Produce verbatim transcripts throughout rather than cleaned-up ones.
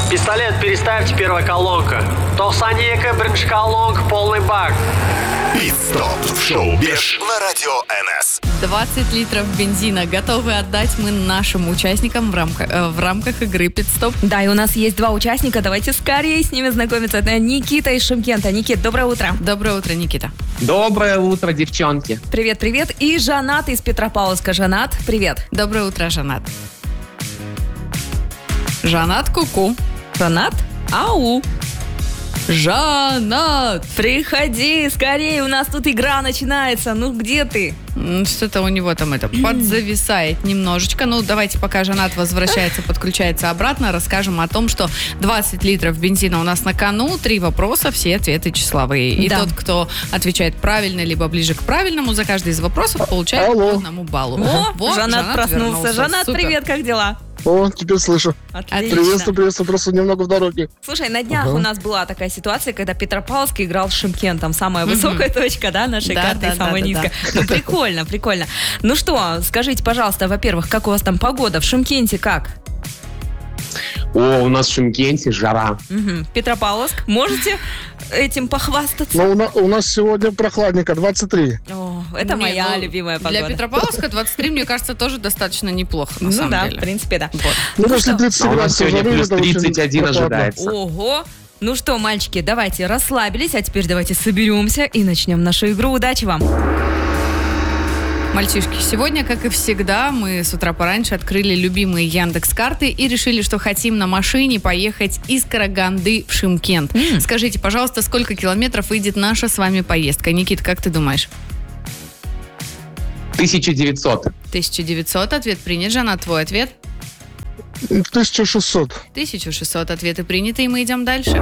Пистолет переставьте, первая колонка. Толсанека, бринж колонка, полный бак. Пит-стоп в шоу «Беш» на радио эн эс. двадцать литров бензина готовы отдать мы нашим участникам в рамках, э, в рамках игры «Пит-стоп». Да, и у нас есть два участника. Давайте скорее с ними знакомиться. Это Никита из Шымкента. Никит, доброе утро. Доброе утро, Никита. Доброе утро, девчонки. Привет, привет. И Жанат из Петропавловска. Жанат, привет. Доброе утро, Жанат. Жанат, ку-ку. Жанат, ау. Жанат! Приходи, скорее, у нас тут игра начинается. Ну, где ты? М, Что-то у него там это подзависает немножечко. Ну, давайте, пока Жанат возвращается, подключается обратно, расскажем о том, что двадцать литров бензина у нас на кону, три вопроса, все ответы числовые. И Да. тот, кто отвечает правильно, либо ближе к правильному, за каждый из вопросов получает Алло. по одному баллу. О, Вот, Жанат, проснулся. вернулся. Жанат, Супер. привет, как дела? О, теперь слышу. Отлично. Приветствую, приветствую, просто немного в дороге. Слушай, на днях Ага. у нас была такая ситуация, когда Петропавловск играл с Шымкентом. Самая высокая точка, да, нашей Да, карты, да, и самая да, да, низкая. Ну, прикольно, прикольно. Ну что, скажите, пожалуйста, во-первых, как у вас там погода? В Шымкенте как? О, у нас в Шымкенте жара. Мгм. Петропавловск, можете этим похвастаться? Но у, на- у нас сегодня прохладненько, двадцать три. О, это Не, моя ну, любимая Для погода. Петропавловска двадцать три, мне кажется, тоже достаточно неплохо, на Ну самом да, деле. в принципе, да. Вот. Ну, Ну после что? тридцати А у нас градусов сегодня жары плюс это очень тридцать один прохладно. ожидается. Ого! Ну что, мальчики, давайте расслабились, а теперь давайте соберемся и начнем нашу игру. Удачи вам! Мальчишки, сегодня, как и всегда, мы с утра пораньше открыли любимые Яндекс.Карты и решили, что хотим на машине поехать из Караганды в Шымкент. М. Скажите, пожалуйста, сколько километров выйдет наша с вами поездка? Никит, как ты думаешь? тысяча девятьсот. тысяча девятьсот, ответ принят. Жанна, твой ответ? тысяча шестьсот. тысяча шестьсот, ответы приняты, и мы идем дальше.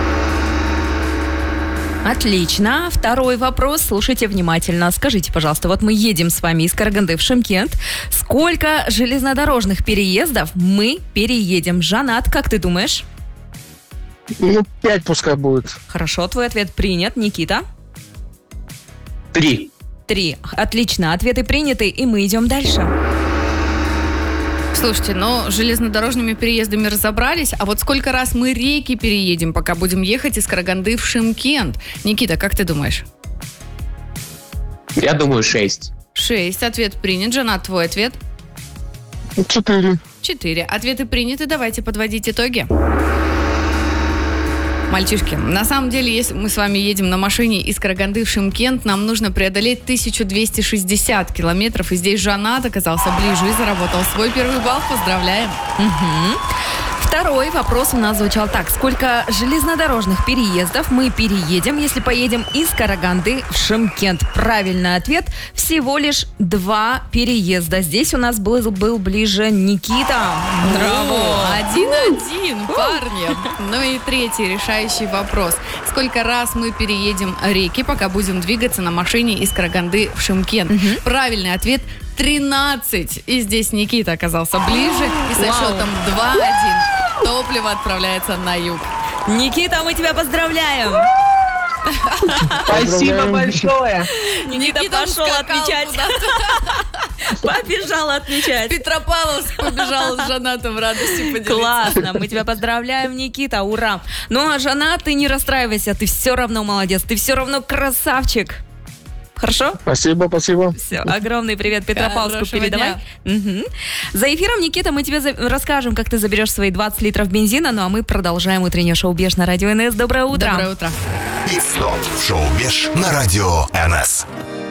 Отлично. Второй вопрос. Слушайте внимательно. Скажите, пожалуйста, вот мы едем с вами из Караганды в Шымкент. Сколько железнодорожных переездов мы переедем? Жанат, как ты думаешь? Ну, пять пускай будет. Хорошо, твой ответ принят. Никита? Три. Три. Отлично. Ответы приняты, и мы идем дальше. Слушайте, ну, с железнодорожными переездами разобрались, а вот сколько раз мы реки переедем, пока будем ехать из Караганды в Шымкент? Никита, как ты думаешь? Я думаю, шесть. Шесть. Ответ принят. Жанат, твой ответ? Четыре. Четыре. Ответы приняты. Давайте подводить итоги. Мальчишки, на самом деле, если мы с вами едем на машине из Караганды в Шымкент, нам нужно преодолеть тысячу двести шестьдесят километров. И здесь Жанат оказался ближе и заработал свой первый балл. Поздравляем. Мгм. Второй вопрос у нас звучал так. Сколько железнодорожных переездов мы переедем, если поедем из Караганды в Шымкент? Правильный ответ – всего лишь два переезда. Здесь у нас был, был ближе Никита. Браво! Один-один, парни. Ну и третий решающий вопрос. Сколько раз мы переедем реки, пока будем двигаться на машине из Караганды в Шымкент? Правильный ответ – тринадцать. И здесь Никита оказался ближе. И со Вау. счетом два-один топливо отправляется на юг. Никита, мы тебя поздравляем! Спасибо большое. Никита пошел ускакал отмечать. куда-то. Побежал отмечать. Петропавловск побежал с Жанатом в радости поделиться. Классно, мы тебя поздравляем, Никита, ура. Ну а Жанна, ты не расстраивайся, ты все равно молодец, ты все равно красавчик. Хорошо? Спасибо, спасибо. Все, огромный привет Петропавловску Хорошего передавай. Мгм. За эфиром, Никита, мы тебе за- расскажем, как ты заберешь свои двадцать литров бензина, ну а мы продолжаем утреннее шоу «Беш» на радио эн эс. Доброе утро. Доброе утро. Пит-стоп в шоу «Беш» на радио эн эс.